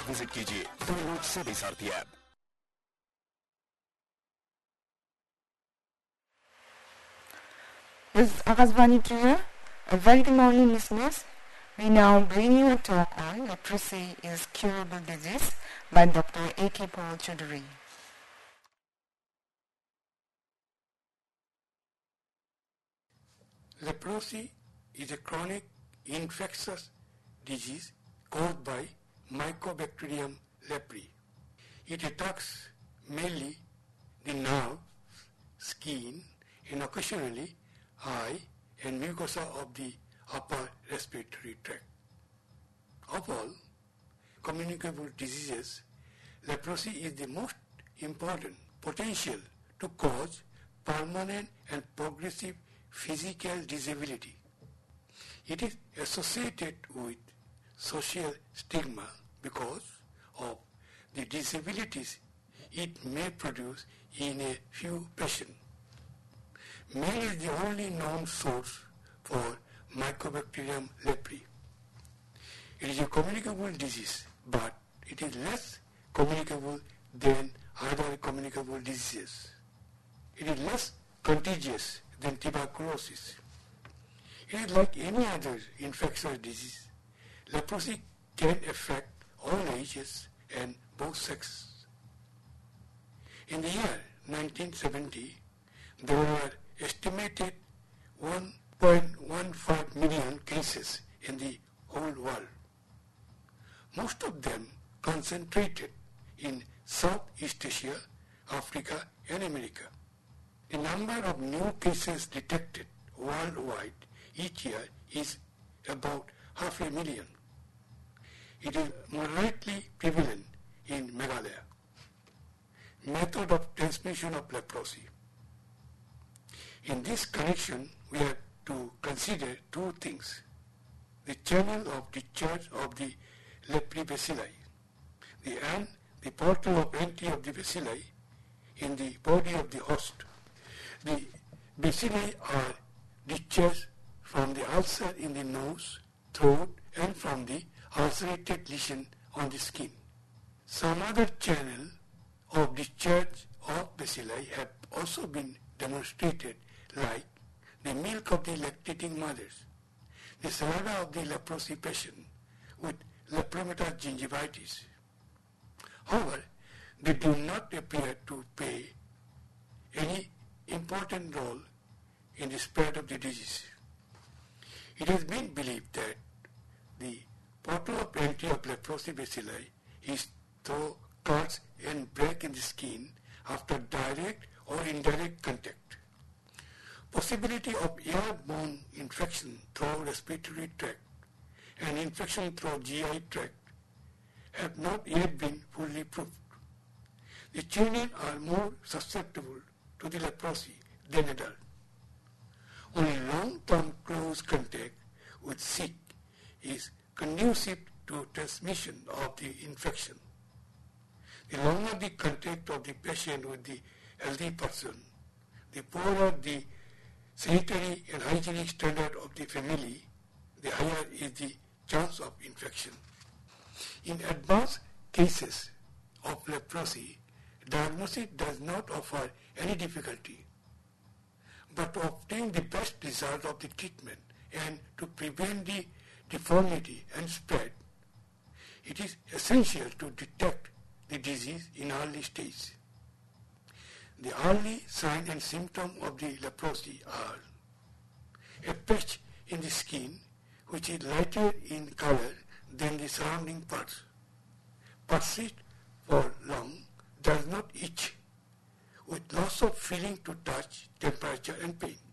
Visit कीजिए download सभी सारथी app. This is Akashvani Trivia. A very good morning, listeners. We now bring you a talk on leprosy is curable disease by Dr. A.K. Paul Choudhury. Leprosy is a chronic infectious disease caused by Mycobacterium leprae. It attacks mainly the nerves, skin, and occasionally eye and mucosa of the upper respiratory tract. Of all communicable diseases, leprosy is the most important potential to cause permanent and progressive physical disability. It is associated with social stigma because of the disabilities it may produce in a few patients. Male is the only known source for Mycobacterium leprae. It is a communicable disease, but it is less communicable than other communicable diseases. It is less contagious than tuberculosis. It is like any other infectious disease. Leprosy can affect all ages and both sexes. In the year 1970, there were estimated 1.15 million cases in the whole world. Most of them concentrated in Southeast Asia, Africa, and America. The number of new cases detected worldwide each year is about 500,000. It is moderately prevalent in Meghalaya. Method of transmission of leprosy. In this connection, we have to consider two things: the channel of discharge of the leprae bacilli, the portal of entry of the bacilli in the body of the host. The bacilli are discharged from the ulcer in the nose, throat, and from the ulcerated lesion on the skin. Some other channel of discharge of bacilli have also been demonstrated, like the milk of the lactating mothers, the saliva of the leprosy patient with Lepromatous gingivitis. However, they do not appear to play any important role in the spread of the disease. It has been believed that the portal of entry of leprosy bacilli is through cuts and break in the skin after direct or indirect contact. Possibility of airborne infection through respiratory tract and infection through GI tract have not yet been fully proved. The children are more susceptible to the leprosy than adults. Only long-term close contact with sick is conducive to transmission of the infection. The longer the contact of the patient with the healthy person, the poorer the sanitary and hygienic standard of the family, the higher is the chance of infection. In advanced cases of leprosy, diagnosis does not offer any difficulty. But to obtain the best result of the treatment and to prevent the deformity and spread, it is essential to detect the disease in early stage. The early sign and symptom of the leprosy are a patch in the skin which is lighter in color than the surrounding parts, persists for long, does not itch, with loss of feeling to touch, temperature and pain.